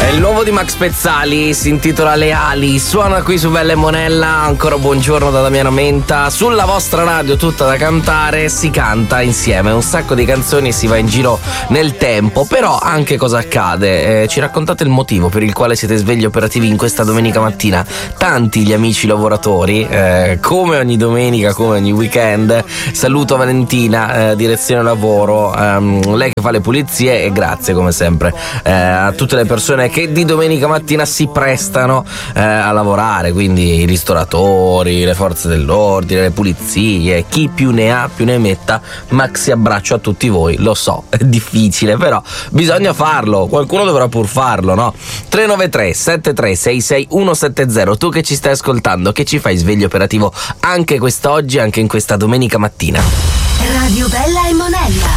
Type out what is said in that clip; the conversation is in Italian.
È il nuovo di Max Pezzali, si intitola Le ali, suona qui su Bella e Monella. Ancora buongiorno da Damiano Menta. Sulla vostra radio tutta da cantare, si canta insieme un sacco di canzoni e si va in giro nel tempo. Però anche cosa accade? Ci raccontate il motivo per il quale siete svegli operativi in questa domenica mattina? Tanti gli amici lavoratori, come ogni domenica, come ogni weekend. Saluto Valentina, direzione lavoro, lei che fa le pulizie, e grazie come sempre a tutte le persone che di domenica mattina si prestano a lavorare, quindi i ristoratori, le forze dell'ordine, le pulizie, chi più ne ha più ne metta. Maxi abbraccio a tutti voi, lo so, è difficile, però bisogna farlo, qualcuno dovrà pur farlo, no? 393 7366 170. Tu che ci stai ascoltando, che ci fai sveglio operativo anche quest'oggi, anche in questa domenica mattina? Radio Bella e Monella.